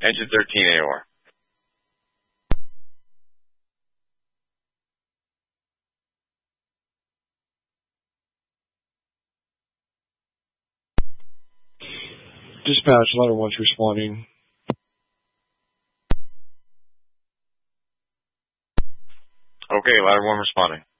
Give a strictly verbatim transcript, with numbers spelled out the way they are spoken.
Engine thirteen A O R. Dispatch, ladder one's responding. Okay, ladder one responding.